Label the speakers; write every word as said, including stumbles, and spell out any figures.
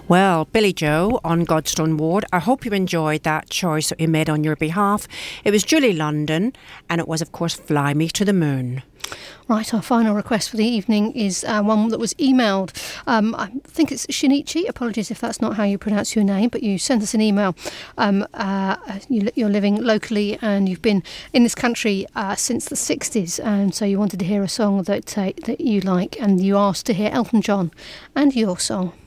Speaker 1: Well, Billy Joe on Godstone Ward, I hope you enjoyed that choice that we made on your behalf. It was Julie London, and it was, of course, Fly Me to the Moon.
Speaker 2: Right, our final request for the evening is uh, one that was emailed. Um, I think it's Shinichi. Apologies if that's not how you pronounce your name, but you sent us an email. Um, uh, you, you're living locally and you've been in this country uh, since the sixties, and so you wanted to hear a song that uh, that you like, and you asked to hear Elton John and your song.